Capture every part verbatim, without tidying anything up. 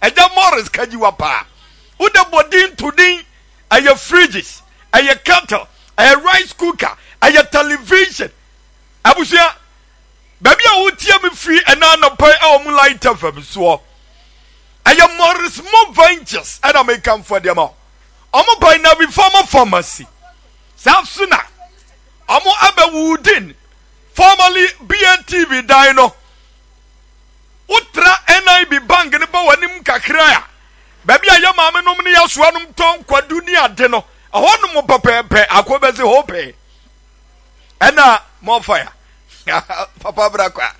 Eja Morris kajiwa pa. Uda bodin to din aye fridges, aye kettle, aye rice cooker, aye television. Abusia baby a wotie me free ena no pay a omu light up am so. Aye Morris Mo Ventures and I may come for them all. Omo by na be former pharmacy. South Suna. Omo abe woodin. Formerly B N T V Dino. Utra N I B bank ni ba wanim kakra. Baby a your mama no mni aswanum ton kwadu ni ade no. Ahono mo pepepe akobezi hope. Ena more fire. Papa brakwa.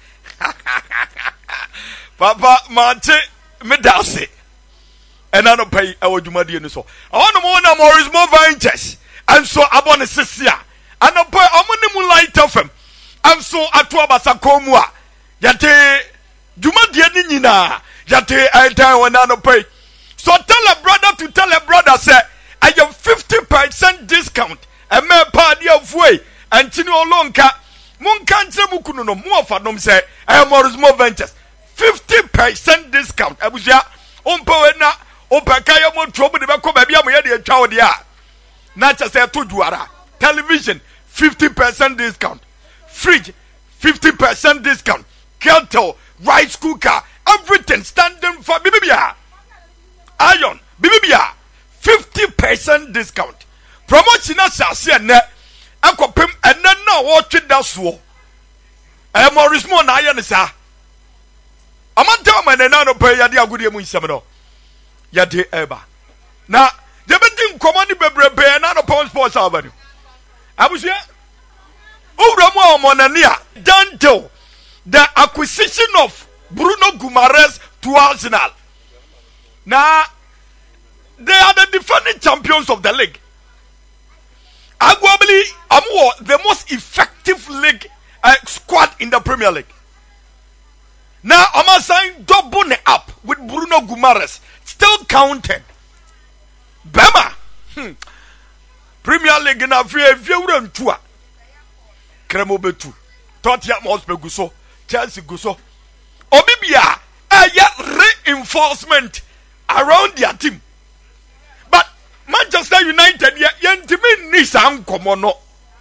Papa mate medase. Ena no pay awo dwumade ni so. Ahono mo na Morris Mo Ventures. And so abone sisia. Ana pay omuni mu light of him. And so atwa basa komua. Yate dwumade ni nyina. Yate enta wona no pay. So tell a brother to tell a brother say I have fifty percent discount. A me party of way and Tino Lonka. Mon cancer mukunu no more for them say I am Morris Mo Ventures. fifty percent discount. Abuja umpo na opakaya mo trouble the bako baby am here the child ya. Not just say to duara. Television fifty percent discount. Fridge fifty percent discount. Kettle, rice cooker, everything standing for bibia. Iron, bibia, fifty percent discount. Promotion as I see and Aquapim and then now watch it that's war. I am Morris Mo na iron, sir. I'm not telling me no pay ya dia good in seminal. Yadi eba. Now, the betting commanded by Brebe and other pound sports avenue. I was here. Uramo Monania, Danto, the acquisition of Bruno Guimaraes to Arsenal. Now, they are the defending champions of the league. Arguably, Amu, the most effective league uh, squad in the Premier League. Now, I'm saying double up with Bruno Guimaraes, still counted. Bema, hmm. Premier League in a few few tour. Kremo betu, Tottenham Hotspur guso, Chelsea guso. Obibia, a reinforcement around their team. But Manchester United, yentimi nisan komono.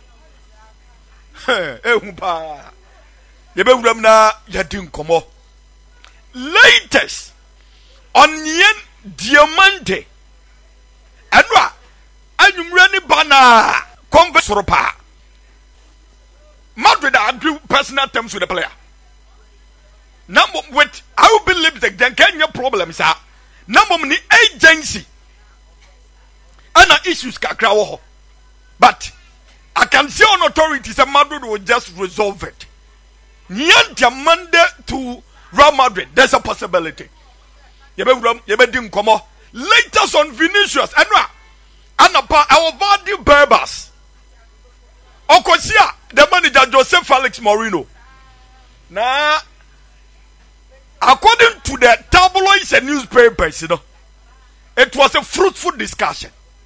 Eh, humpa. Yebe uramna yatin komo. Latest Onion Diamante. Anwa, anyumrani bana converse ropa. Madrid agree personal terms with the player. Number with I will believe that there can be problems. Number many agency and issues kakra wo. But I can see on authorities that Madrid will just resolve it. Nyan Monday to Real Madrid, there's a possibility. Yebe yebe dim komo. Latest on Vinicius anwa anapa our Vardy Berbers. Okosia the manager Joseph Felix Moreno. Now, according to the tabloids and newspapers, you know, it was a fruitful discussion.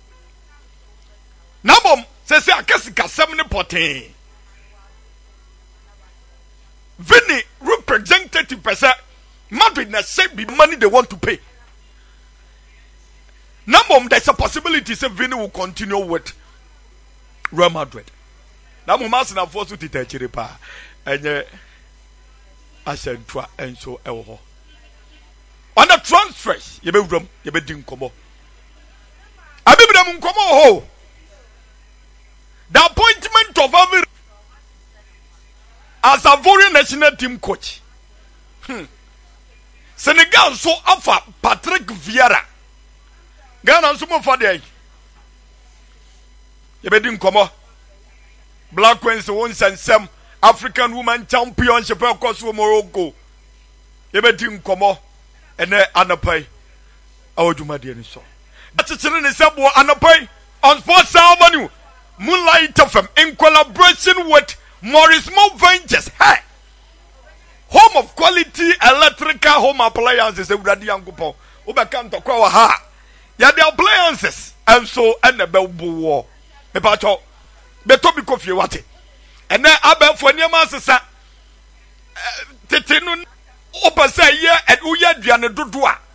Nabom says I guess it seventy percent. Vinny representative percent Madrid na say be money they want to pay. Nabom there's a possibility say Vinny will continue with Real Madrid. Now, my master na force to teach you pa, and I said twa and so elho. On the transfers, you be drum, you be dim komo. I be them komo ho. The appointment of every as a foreign national team coach. Hmm. Senegal so offer Patrick Vieira. Ghana so mo for there. You be dim komo. Black Queens won some African woman championship across Morocco. Ebetin komo ene anapai awodumade ni so. Atchire ne sebo anapai on Sports Avenue Moonlight F M in collaboration with Morris Mo Ventures. Hey, home of quality electrical home appliances. Ewurade yankopon obeka ntokwa wa ha. Ya the appliances and so and the belbu wo. Me pa cho beto bi kofie wate ene abafo niam asesa tete no opasa ye e uya aduane dodo a